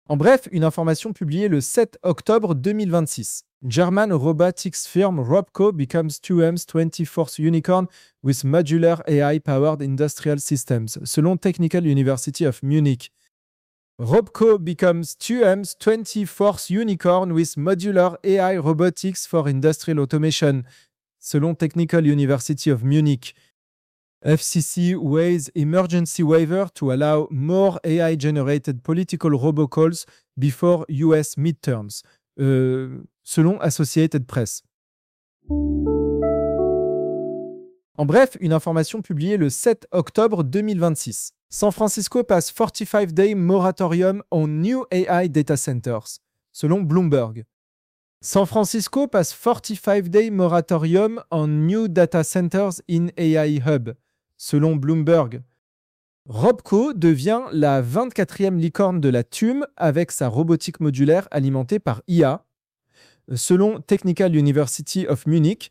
En bref, une information publiée le 7 octobre 2026. German robotics firm Robco becomes 2M's 24th unicorn with modular AI-powered industrial systems, selon Technical University of Munich. Robco becomes 2M's 24th unicorn with modular AI robotics for industrial automation, selon Technical University of Munich. FCC weighs emergency waiver to allow more AI-generated political robocalls before US midterms, selon Associated Press. En bref, une information publiée le 7 octobre 2026. San Francisco passe 45-day moratorium on new AI data centers, selon Bloomberg. San Francisco passe 45-day moratorium on new data centers in AI hub, selon Bloomberg. Robco devient la 24e licorne de la TUM avec sa robotique modulaire alimentée par IA, selon Technical University of Munich.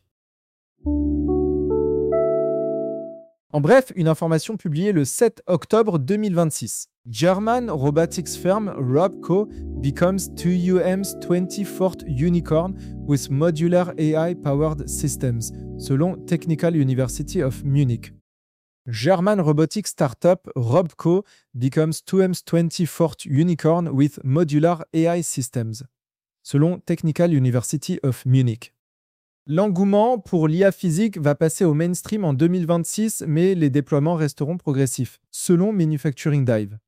En bref, une information publiée le 7 octobre 2026. German robotics firm Robco becomes 2UM's 24th unicorn with modular AI-powered systems, selon Technical University of Munich. German robotics startup Robco becomes 2M's 24th unicorn with modular AI systems, selon Technical University of Munich. L'engouement pour l'IA physique va passer au mainstream en 2026, mais les déploiements resteront progressifs, selon Manufacturing Dive.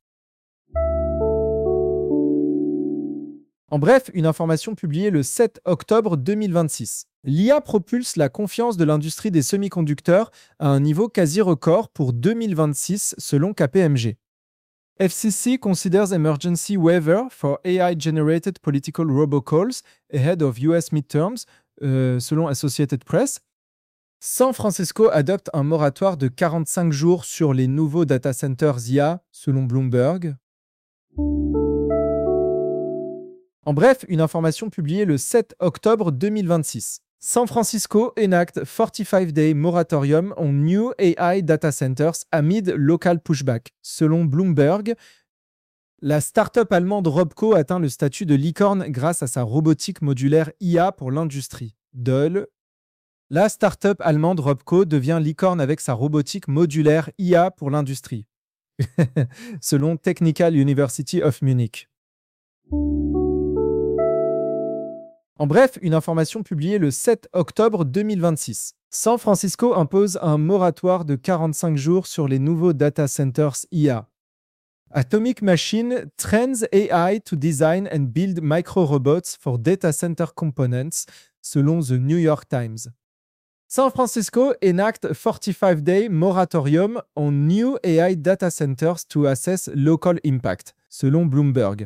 En bref, une information publiée le 7 octobre 2026. L'IA propulse la confiance de l'industrie des semi-conducteurs à un niveau quasi record pour 2026, selon KPMG. FCC considers emergency waiver for AI-generated political robocalls ahead of US midterms, selon Associated Press. San Francisco adopte un moratoire de 45 jours sur les nouveaux data centers IA, selon Bloomberg. En bref, une information publiée le 7 octobre 2026. San Francisco enacts 45-day moratorium on new AI data centers amid local pushback, selon Bloomberg. La start-up allemande Robco atteint le statut de licorne grâce à sa robotique modulaire IA pour l'industrie. La start-up allemande Robco devient licorne avec sa robotique modulaire IA pour l'industrie, selon Technical University of Munich. En bref, une information publiée le 7 octobre 2026. San Francisco impose un moratoire de 45 jours sur les nouveaux data centers IA. Atomic Machine trains AI to design and build micro-robots for data center components, selon The New York Times. San Francisco enacts 45-day moratorium on new AI data centers to assess local impact, selon Bloomberg.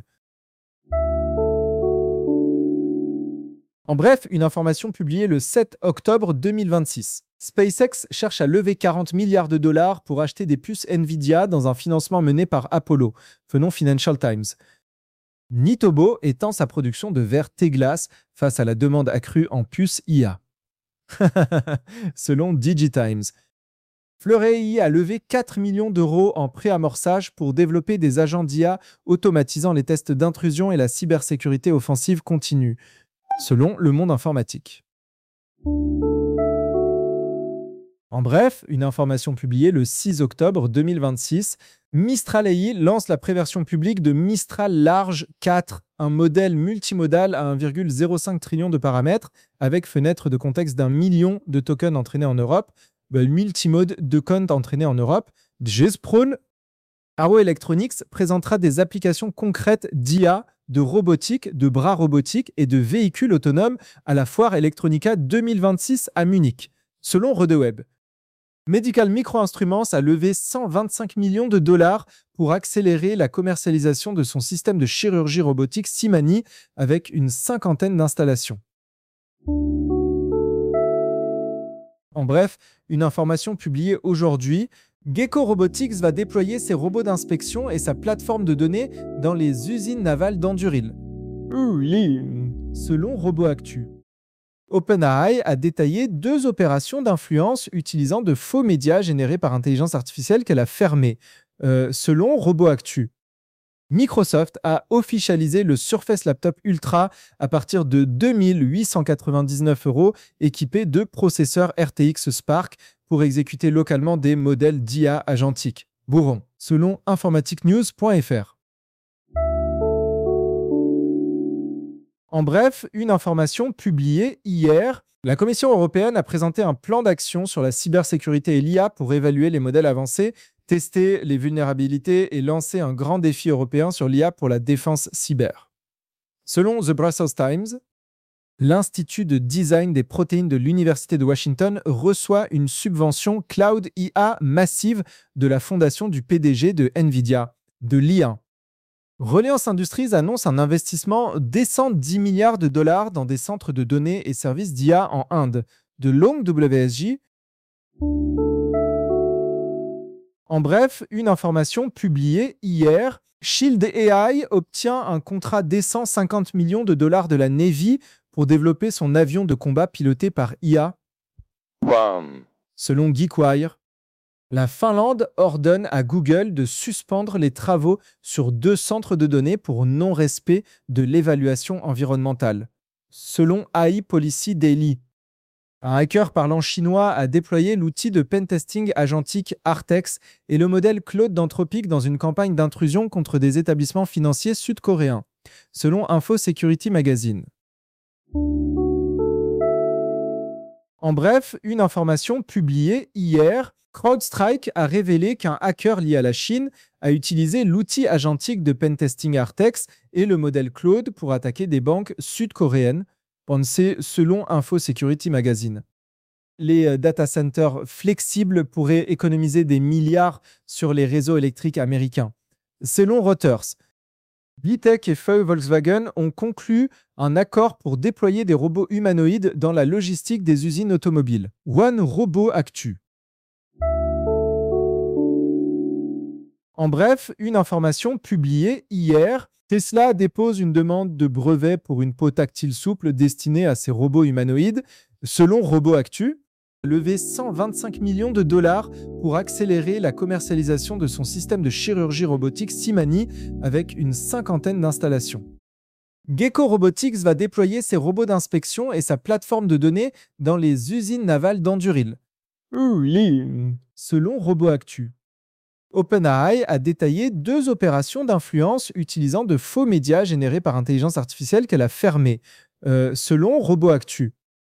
En bref, une information publiée le 7 octobre 2026. SpaceX cherche à lever 40 milliards de dollars pour acheter des puces Nvidia dans un financement mené par Apollo, selon Financial Times. Nitobo étend sa production de verre T-Glass face à la demande accrue en puces IA, selon DigiTimes. Fleury a levé 4 millions d'euros en préamorçage pour développer des agents d'IA automatisant les tests d'intrusion et la cybersécurité offensive continue, selon Le Monde Informatique. En bref, une information publiée le 6 octobre 2026, Mistral AI lance la préversion publique de Mistral Large 4, un modèle multimodal à 1,05 trillion de paramètres, avec fenêtre de contexte d'1 million de tokens entraînés en Europe, multimode de comptes entraînés en Europe. Gsprone, Arrow Electronics présentera des applications concrètes d'IA, de robotique, de bras robotiques et de véhicules autonomes à la foire Electronica 2026 à Munich, selon Redeweb. Medical Microinstruments a levé 125 millions de dollars pour accélérer la commercialisation de son système de chirurgie robotique Simani avec une 50aine d'installations. En bref, une information publiée aujourd'hui, Gecko Robotics va déployer ses robots d'inspection et sa plateforme de données dans les usines navales d'Anduril, selon RoboActu. OpenAI a détaillé 2 opérations d'influence utilisant de faux médias générés par intelligence artificielle qu'elle a fermées, selon RoboActu. Microsoft a officialisé le Surface Laptop Ultra à partir de 2 899 €, équipé de processeurs RTX Spark pour exécuter localement des modèles d'IA agentique. Bourron, selon informaticnews.fr. En bref, une information publiée hier, la Commission européenne a présenté un plan d'action sur la cybersécurité et l'IA pour évaluer les modèles avancés, tester les vulnérabilités et lancer un grand défi européen sur l'IA pour la défense cyber. Selon The Brussels Times, l'Institut de design des protéines de l'Université de Washington reçoit une subvention Cloud IA massive de la fondation du PDG de Nvidia, de l'IA. Reliance Industries annonce un investissement décent 10 milliards de dollars dans des centres de données et services d'IA en Inde, de Long WSJ. En bref, une information publiée hier, Shield AI obtient un contrat décent 50 millions de dollars de la Navy pour développer son avion de combat piloté par IA. Bam. Selon GeekWire, la Finlande ordonne à Google de suspendre les travaux sur 2 centres de données pour non-respect de l'évaluation environnementale. Selon AI Policy Daily, un hacker parlant chinois a déployé l'outil de pentesting agentique Artex et le modèle Claude d'Anthropic dans une campagne d'intrusion contre des établissements financiers sud-coréens, selon Info Security Magazine. En bref, une information publiée hier, CrowdStrike a révélé qu'un hacker lié à la Chine a utilisé l'outil agentique de pentesting Artex et le modèle Claude pour attaquer des banques sud-coréennes, pensé selon Info Security Magazine. Les data centers flexibles pourraient économiser des milliards sur les réseaux électriques américains. Selon Reuters, Litech et Feu Volkswagen ont conclu un accord pour déployer des robots humanoïdes dans la logistique des usines automobiles. One Robot Actu. En bref, une information publiée hier, Tesla dépose une demande de brevet pour une peau tactile souple destinée à ses robots humanoïdes. Selon RoboActu, levé 125 millions de dollars pour accélérer la commercialisation de son système de chirurgie robotique Simani avec une 50aine d'installations. Gecko Robotics va déployer ses robots d'inspection et sa plateforme de données dans les usines navales d'Anduril. Selon RoboActu. OpenAI a détaillé 2 opérations d'influence utilisant de faux médias générés par intelligence artificielle qu'elle a fermées, selon RoboActu.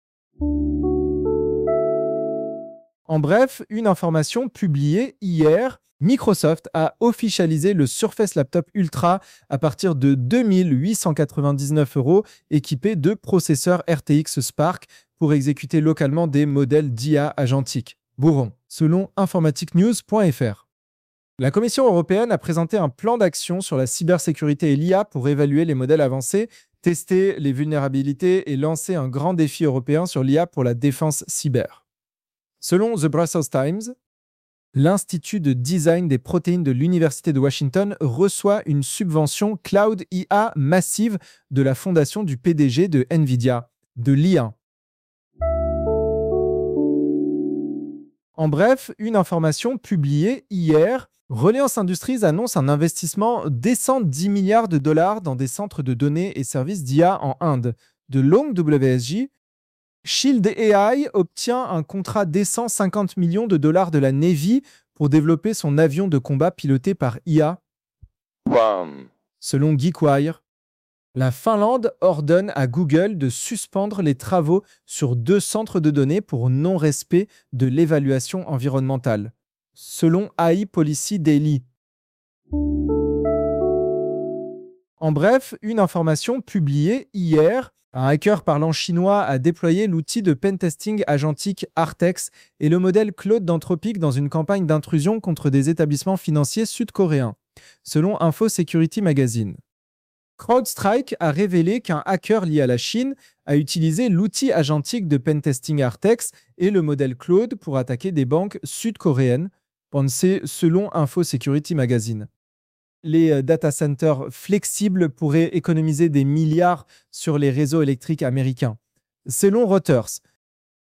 En bref, une information publiée hier, Microsoft a officialisé le Surface Laptop Ultra à partir de 2 899 €, équipé de processeurs RTX Spark pour exécuter localement des modèles d'IA agentique. Bourron, selon informaticnews.fr. La Commission européenne a présenté un plan d'action sur la cybersécurité et l'IA pour évaluer les modèles avancés, tester les vulnérabilités et lancer un grand défi européen sur l'IA pour la défense cyber. Selon The Brussels Times, l'Institut de design des protéines de l'Université de Washington reçoit une subvention Cloud IA massive de la fondation du PDG de Nvidia, de l'IA. En bref, une information publiée hier, Reliance Industries annonce un investissement décent 10 milliards de dollars dans des centres de données et services d'IA en Inde, de Long WSJ. Shield AI obtient un contrat décent 50 millions de dollars de la Navy pour développer son avion de combat piloté par IA. Bam. Selon GeekWire, la Finlande ordonne à Google de suspendre les travaux sur 2 centres de données pour non-respect de l'évaluation environnementale, selon AI Policy Daily. En bref, une information publiée hier, un hacker parlant chinois a déployé l'outil de pentesting agentique Artex et le modèle Claude d'Anthropic dans une campagne d'intrusion contre des établissements financiers sud-coréens, selon Info Security Magazine. CrowdStrike a révélé qu'un hacker lié à la Chine a utilisé l'outil agentique de pentesting Artex et le modèle Claude pour attaquer des banques sud-coréennes, pensé selon Info Security Magazine. Les data centers flexibles pourraient économiser des milliards sur les réseaux électriques américains, selon Reuters.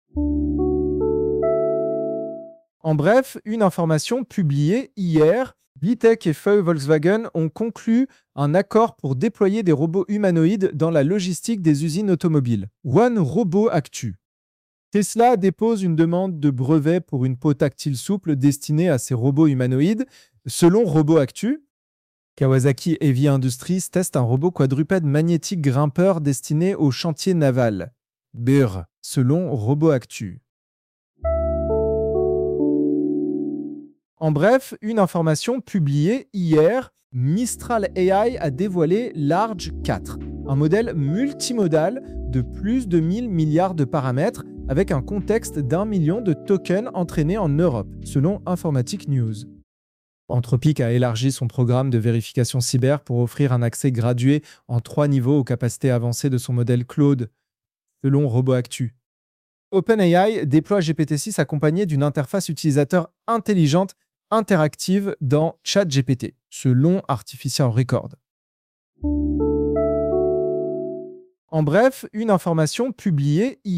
En bref, une information publiée hier, Vitech et Feu Volkswagen ont conclu un accord pour déployer des robots humanoïdes dans la logistique des usines automobiles. One Robot Actu. Tesla dépose une demande de brevet pour une peau tactile souple destinée à ces robots humanoïdes. Selon Robot Actu, Kawasaki Heavy Industries teste un robot quadrupède magnétique grimpeur destiné au chantier naval. BIR, selon Robot Actu. En bref, une information publiée hier, Mistral AI a dévoilé Large 4, un modèle multimodal de plus de 1000 milliards de paramètres avec un contexte d'1 million de tokens entraînés en Europe, selon Informatic News. Anthropic a élargi son programme de vérification cyber pour offrir un accès gradué en 3 niveaux aux capacités avancées de son modèle Claude, selon RoboActu. OpenAI déploie GPT-6 accompagné d'une interface utilisateur intelligente interactive dans ChatGPT, selon Artificial Record. En bref, une information publiée hier.